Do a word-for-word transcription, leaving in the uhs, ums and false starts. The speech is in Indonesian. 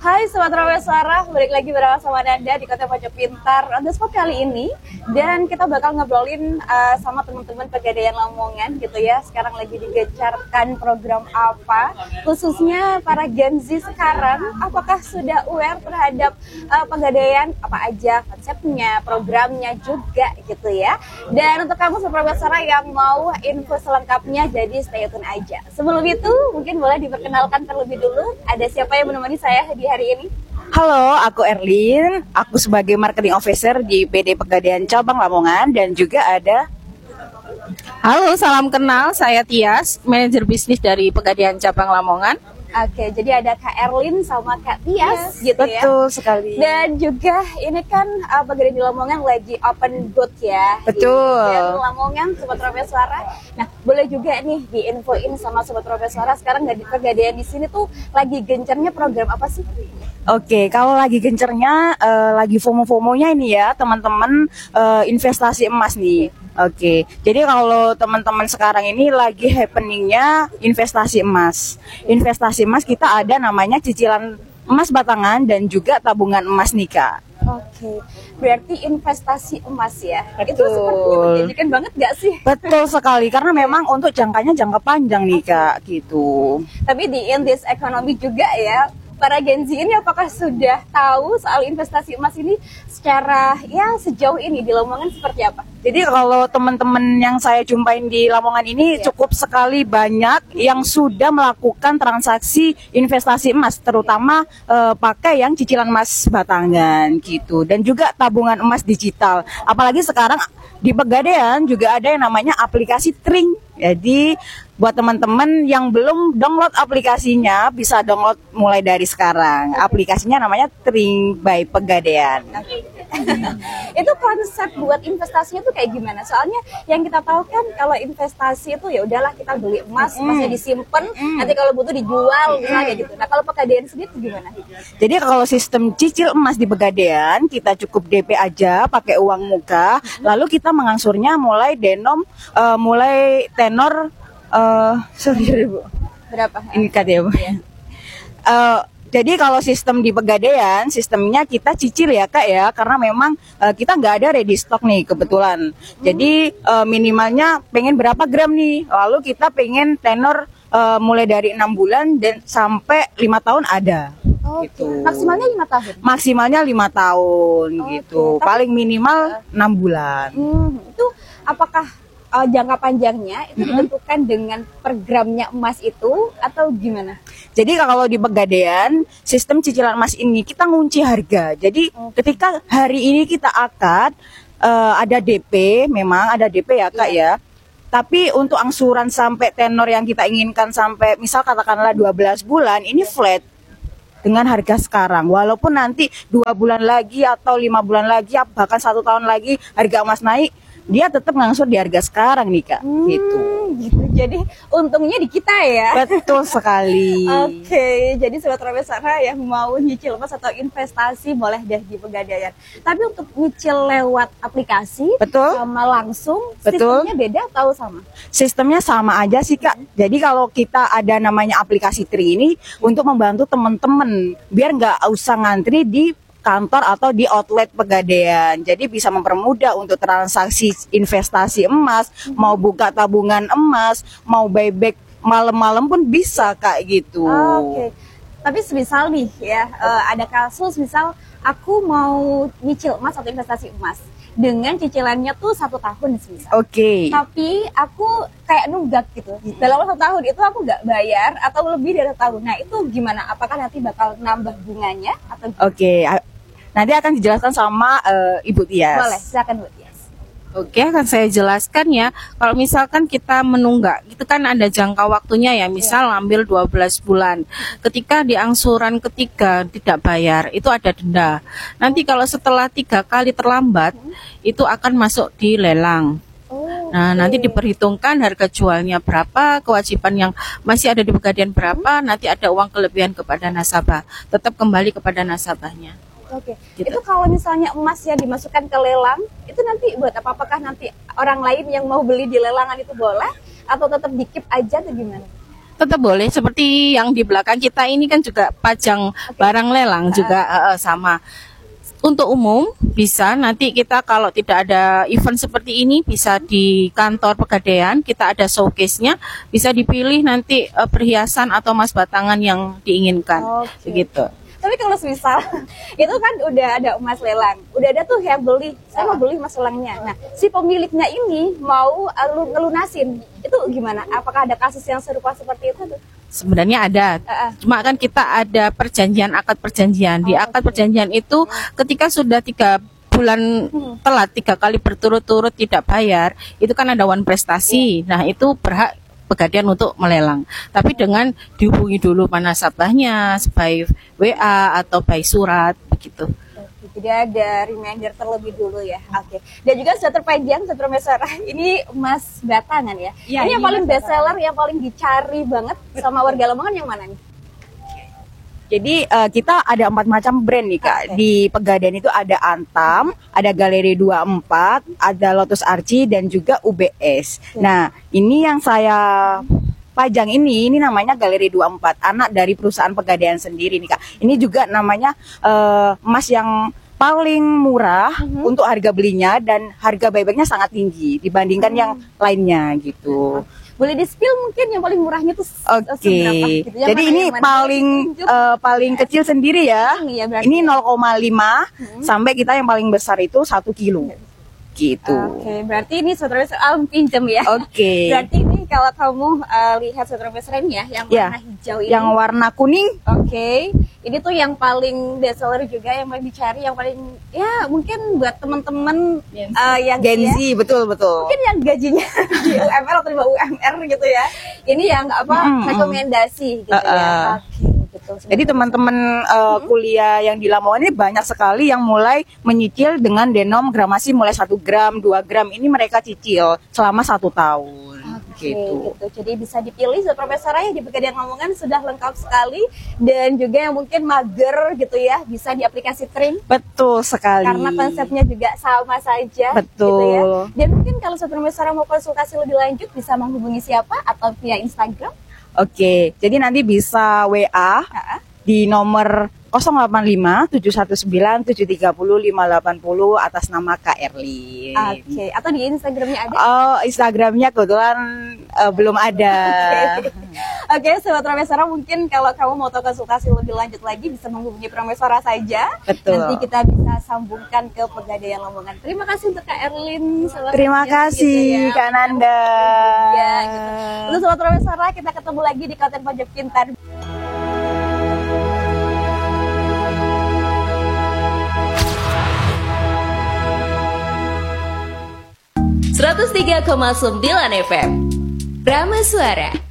Hai Sobat Rawes Suara, balik lagi bersama Nanda di Kota Pojok Pintar on the spot kali ini. Dan kita bakal ngobrolin uh, sama teman-teman Pegadaian Lamongan gitu ya. Sekarang lagi digencarkan program apa, khususnya para Gen Z sekarang. Apakah sudah aware terhadap uh, Pegadaian, apa aja konsepnya, programnya juga gitu ya. Dan untuk kamu Sobat Rawes Suara yang mau info selengkapnya, jadi stay tune aja. Sebelum itu, mungkin boleh diperkenalkan terlebih dulu. Ada siapa yang menemani saya di hari ini? Halo, aku Erlin. Aku sebagai marketing officer di P D Pegadaian Cabang Lamongan dan juga ada. Halo, salam kenal. Saya Tias, manajer bisnis dari Pegadaian Cabang Lamongan. Oke, jadi ada Kak Erlin sama Kak Tias, yes, gitu betul ya. Betul sekali. Dan juga ini kan uh, Pegadaian di Lamongan lagi open booth ya. Betul. Di Lamongan, Sobat Rawes Suara. Nah, boleh juga nih diinfoin sama Sobat Rawes Suara sekarang nggak di Pegadaian di sini tuh lagi gencarnya program apa sih? Oke, kalau lagi gencernya, uh, lagi FOMO-FOMOnya ini ya, teman-teman uh, investasi emas nih. Oke, jadi kalau teman-teman sekarang ini lagi happeningnya investasi emas. Investasi emas kita ada namanya cicilan emas batangan dan juga tabungan emas nih Kak. Oke, berarti investasi emas ya. Betul. Itu sepertinya menjanjikan banget gak sih? Betul sekali, karena memang untuk jangkanya jangka panjang nih Kak, gitu. Tapi di in this economy juga ya, para Gen Z ini apakah sudah tahu soal investasi emas ini secara ya sejauh ini di Lamongan seperti apa? Jadi kalau teman-teman yang saya jumpain di Lamongan ini ya, cukup sekali banyak yang sudah melakukan transaksi investasi emas, terutama eh, pakai yang cicilan emas batangan gitu, dan juga tabungan emas digital. Apalagi sekarang di Pegadaian juga ada yang namanya aplikasi Tring. Jadi buat teman-teman yang belum download aplikasinya, bisa download mulai dari sekarang. Aplikasinya namanya Tring by Pegadaian. Itu konsep buat investasinya tuh kayak gimana? Soalnya yang kita tahu kan kalau investasi itu ya udahlah kita beli emas, mm. emasnya disimpan, mm. nanti kalau butuh dijual misalnya gitu. Nah, kalau Pegadaian sendiri itu gimana? Jadi kalau sistem cicil emas di Pegadaian, kita cukup D P aja pakai uang muka, mm. lalu kita mengangsurnya mulai denom uh, mulai tenor uh, sorry Bu. Berapa? Ini katanya Bu. Ya. Uh, Jadi kalau sistem di Pegadaian, sistemnya kita cicil ya Kak ya, karena memang uh, kita nggak ada ready stock nih kebetulan. Jadi uh, minimalnya pengen berapa gram nih, lalu kita pengen tenor uh, mulai dari enam bulan dan sampai lima tahun ada. Okay. Gitu. Maksimalnya lima tahun? Maksimalnya lima tahun okay. gitu, Tapi, paling minimal enam bulan. Hmm, itu apakah Uh, jangka panjangnya itu mm-hmm. ditentukan dengan per gramnya emas itu atau gimana? Jadi kalau di Pegadaian sistem cicilan emas ini kita ngunci harga. Jadi okay. ketika hari ini kita akad uh, ada D P, memang ada D P ya Kak yeah. ya. Tapi untuk angsuran sampai tenor yang kita inginkan sampai misal katakanlah dua belas bulan ini flat dengan harga sekarang. Walaupun nanti dua bulan lagi atau lima bulan lagi bahkan satu tahun lagi harga emas naik, dia tetap ngangsur di harga sekarang nih Kak, hmm, gitu. gitu. Jadi untungnya di kita ya. Betul sekali. Oke, okay, jadi Sobat Rawes Suara yang mau nyicil emas atau investasi boleh deh di Pegadaian. Tapi untuk nyicil lewat aplikasi, betul, sama langsung, betul. Sistemnya beda atau sama? Sistemnya sama aja sih Kak. Hmm. Jadi kalau kita ada namanya aplikasi Tri ini hmm. untuk membantu teman-teman biar nggak usah ngantri di kantor atau di outlet Pegadaian. Jadi bisa mempermudah untuk transaksi investasi emas, mm-hmm. mau buka tabungan emas, mau buyback malam-malam pun bisa Kak gitu. Oh, oke. Okay. Tapi semisal nih ya, uh, ada kasus misal aku mau nyicil emas atau investasi emas dengan cicilannya tuh satu tahun semisal. Oke. Okay. Tapi aku kayak nunggak gitu. Dalam satu tahun itu aku nggak bayar atau lebih dari satu tahun. Nah itu gimana? Apakah nanti bakal nambah bunganya atau? Oke. Okay. Nanti akan dijelaskan sama uh, Ibu Tias. Boleh, silakan Bu Tias. Oke, akan saya jelaskan ya. Kalau misalkan kita menunggak, itu kan ada jangka waktunya ya. Misal ya. ambil dua belas bulan. Ketika di angsuran ketiga tidak bayar, itu ada denda. Nanti kalau setelah tiga kali terlambat, hmm. itu akan masuk di lelang. Oh, nah, okay. nanti diperhitungkan harga jualnya berapa, kewajiban yang masih ada di Pegadaian berapa, hmm. nanti ada uang kelebihan kepada nasabah. Tetap kembali kepada nasabahnya. Oke, gitu. Itu kalau misalnya emas ya dimasukkan ke lelang, itu nanti buat apa? Apakah nanti orang lain yang mau beli di lelangan itu boleh? Atau tetap di-keep aja atau gimana? Tetap boleh, seperti yang di belakang kita ini kan juga pajang barang lelang juga uh, sama. Untuk umum bisa, nanti kita kalau tidak ada event seperti ini bisa di kantor Pegadaian, kita ada showcase-nya, bisa dipilih nanti uh, perhiasan atau emas batangan yang diinginkan. Oke. Begitu. Tapi kalau misal itu kan udah ada emas lelang, udah ada tuh yang beli, saya mau beli emas lelangnya. Nah, si pemiliknya ini mau uh, ngelunasin, itu gimana? Apakah ada kasus yang serupa seperti itu tuh? Sebenarnya ada, Uh-uh. cuma kan kita ada perjanjian, akad perjanjian. Di Oh, akad oke. perjanjian itu ketika sudah tiga bulan telat, tiga kali berturut-turut tidak bayar, itu kan ada wan prestasi. Nah itu berhak Pegadaian untuk melelang. Tapi dengan dihubungi dulu mana nasabahnya, by W A atau by surat, begitu. Jadi ada reminder terlebih dulu ya. Oke. Dan juga sudah terpanjang, sudah termesara. Ini emas batangan ya. Ya, ini yang ini paling emas best seller, yang paling dicari banget sama warga Lamongan yang mana nih? Jadi eh, kita ada empat macam brand nih Kak. Oke. Di Pegadaian itu ada Antam, ada Galeri dua puluh empat, ada Lotus Archie dan juga U B S. Nah, ini yang saya pajang ini, ini namanya Galeri dua puluh empat, anak dari perusahaan Pegadaian sendiri nih Kak. Ini juga namanya eh, emas yang paling murah untuk harga belinya dan harga buybacknya sangat tinggi dibandingkan yang lainnya gitu. Boleh di-spill mungkin yang paling murahnya tuh se- Oke, seberapa gitu. Yang jadi mana, ini yang mana? paling Tunjuk. eh, paling kecil sendiri ya. Ini ya berarti. Ini nol koma lima sampai kita yang paling besar itu satu kilo. Gitu. Oke, berarti ini saudara soal pinjam ya. Oke. Berarti ini kalau kamu uh, lihat saudara ini ya, yang Ya, warna hijau ini. Yang warna kuning, Oke, ini tuh yang paling best seller juga, yang paling dicari, yang paling ya mungkin buat teman-teman uh, yang Gen ya, Z, betul betul. mungkin yang gajinya di U M R atau di bawah U M R gitu ya. Ini yang apa Mm-mm. rekomendasi gitu Uh-uh. ya. Oke, betul. Jadi teman-teman uh, kuliah yang di Lamongan ini banyak sekali yang mulai menyicil dengan denom gramasi mulai satu gram, dua gram ini mereka cicil selama satu tahun. Oke, Gitu. gitu. Jadi bisa dipilih sudah Profesor ya di Pegadaian Lamongan sudah lengkap sekali, dan juga yang mungkin mager gitu ya bisa di aplikasi Trim Betul sekali. karena konsepnya juga sama saja. Betul. Gitu ya. Dan mungkin kalau Sobat Profesor mau konsultasi lebih lanjut bisa menghubungi siapa atau via Instagram? Oke, jadi nanti bisa W A Ha-ha. di nomor nol delapan lima tujuh satu sembilan tujuh tiga nol lima delapan nol atas nama Kak Erlin. Oke, atau di Instagramnya ada? Oh, Instagramnya kebetulan eh, belum ada. Oke, Sobat Profesor, mungkin kalau kamu mau tahu konsultasi lebih lanjut lagi bisa menghubungi Profesor saja. Betul. Nanti kita bisa sambungkan ke Pegadaian Lamongan. Terima kasih untuk Kak Erlin. Salah Terima satunya kasih gitu ya. Kak Nanda. Ya, gitu. Untuk Sobat Profesor, kita ketemu lagi di konten Pojok Pintar. seratus tiga koma sembilan F M Rama Suara.